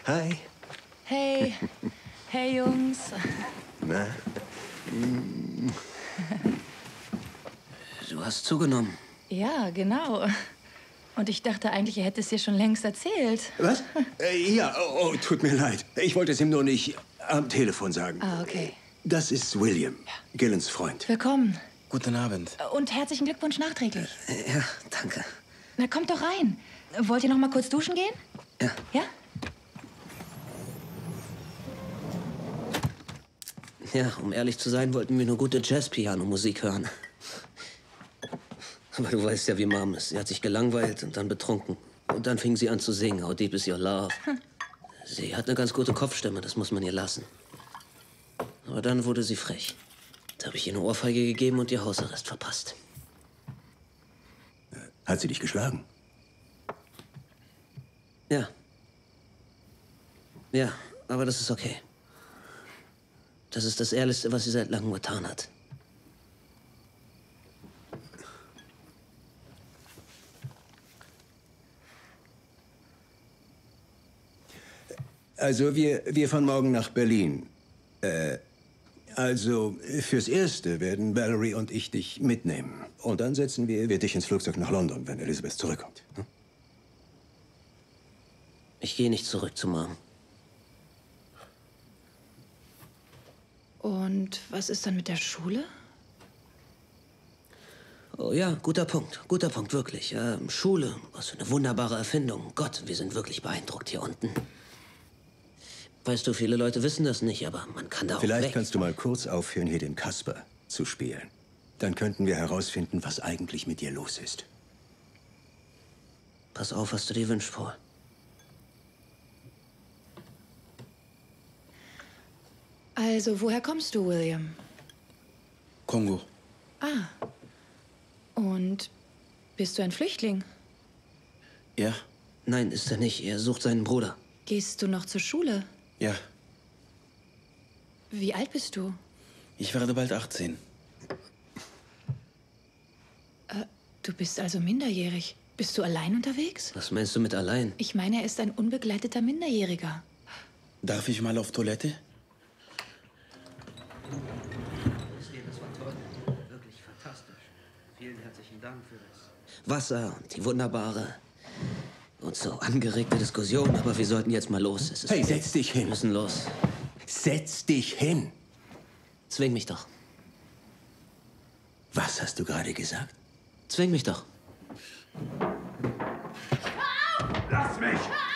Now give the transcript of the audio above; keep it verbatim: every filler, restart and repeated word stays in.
Hi. Hey. Hey, Jungs. Na? Du hast zugenommen. Ja, genau. Und ich dachte eigentlich, ihr hättet es dir schon längst erzählt. Was? Äh, ja, oh, oh, tut mir leid. Ich wollte es ihm nur nicht am Telefon sagen. Ah, okay. Das ist William, Gillens Freund. Willkommen. Guten Abend. Und herzlichen Glückwunsch nachträglich. Ja, danke. Na, kommt doch rein. Wollt ihr noch mal kurz duschen gehen? Ja. Ja? Ja, um ehrlich zu sein, wollten wir nur gute Jazz-Piano-Musik hören. Aber du weißt ja, wie Mom ist. Sie hat sich gelangweilt und dann betrunken. Und dann fing sie an zu singen, How Deep Is Your Love. Hm. Sie hat eine ganz gute Kopfstimme, das muss man ihr lassen. Aber dann wurde sie frech. Da habe ich ihr eine Ohrfeige gegeben und ihr Hausarrest verpasst. Hat sie dich geschlagen? Ja. Ja, aber das ist okay. Das ist das Ehrlichste, was sie seit langem getan hat. Also, wir, wir fahren morgen nach Berlin. Äh, also, fürs Erste werden Valerie und ich dich mitnehmen. Und dann setzen wir, wir dich ins Flugzeug nach London, wenn Elizabeth zurückkommt. Hm? Ich gehe nicht zurück zu Mom. Und was ist dann mit der Schule? Oh ja, guter Punkt. Guter Punkt, wirklich. Ähm, Schule, was für eine wunderbare Erfindung. Gott, wir sind wirklich beeindruckt hier unten. Weißt du, viele Leute wissen das nicht, aber man kann da auch Vielleicht weg. kannst du mal kurz aufhören, hier den Kasper zu spielen. Dann könnten wir herausfinden, was eigentlich mit dir los ist. Pass auf, was du dir wünschst, Paul. Also, woher kommst du, William? Kongo. Ah. Und bist du ein Flüchtling? Ja? Nein, ist er nicht. Er sucht seinen Bruder. Gehst du noch zur Schule? Ja. Wie alt bist du? Ich werde bald achtzehn. Äh, du bist also minderjährig. Bist du allein unterwegs? Was meinst du mit allein? Ich meine, er ist ein unbegleiteter Minderjähriger. Darf ich mal auf Toilette? Das war toll. Wirklich fantastisch. Vielen herzlichen Dank für das Wasser und die wunderbare und so angeregte Diskussion. Aber wir sollten jetzt mal los. Es ist Hey, setz dich hin. Wir müssen los. Setz dich hin. Zwing mich doch. Was hast du gerade gesagt? Zwing mich doch. Lass mich!